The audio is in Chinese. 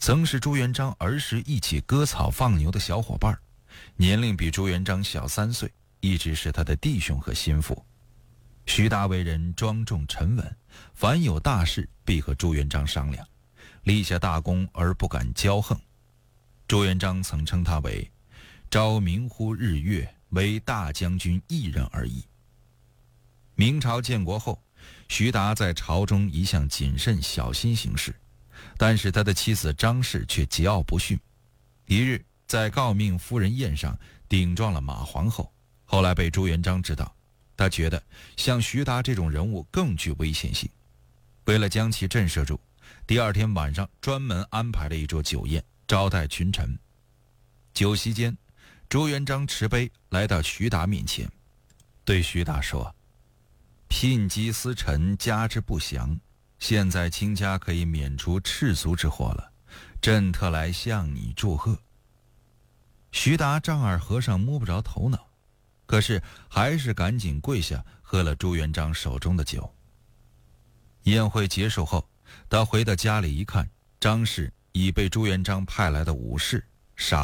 曾是朱元璋儿时一起割草放牛的小伙伴，年龄比朱元璋小3岁，一直是他的弟兄和心腹。徐达为人庄重沉稳，凡有大事必和朱元璋商量，立下大功而不敢骄横。朱元璋曾称他为朝明乎日月，为大将军一人而已。明朝建国后，徐达在朝中一向谨慎小心行事，但是他的妻子张氏却桀骜不驯。一日在诰命夫人宴上顶撞了马皇后，后来被朱元璋知道，他觉得像徐达这种人物更具危险性。为了将其震慑住，第二天晚上专门安排了一桌酒宴招待群臣。酒席间，朱元璋持杯来到徐达面前，对徐达说：聘姬司臣家之不详，现在卿家可以免除赤足之祸了，朕特来向你祝贺。徐达丈二和尚摸不着头脑，可是还是赶紧跪下喝了朱元璋手中的酒。宴会结束后，他回到家里一看，张氏已被朱元璋派来的武士杀